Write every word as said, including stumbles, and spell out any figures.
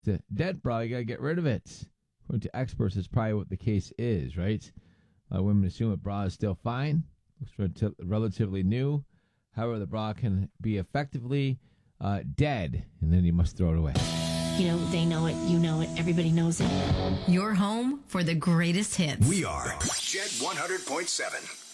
It's a dead bra, you got to get rid of it. According to experts, it's probably what the case is, right? Uh, women assume a bra is still fine, looks rel- relatively new. However, the bra can be effectively uh, dead, and then you must throw it away. You know, they know it, you know it, everybody knows it. Your home for the greatest hits. We are Jet one hundred point seven.